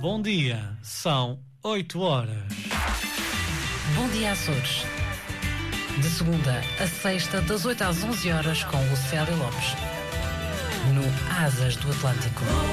Bom dia, são 8 horas. Bom dia, Açores. De segunda a sexta, das 8 às 11 horas, com Lucélia Lopes. No Asas do Atlântico.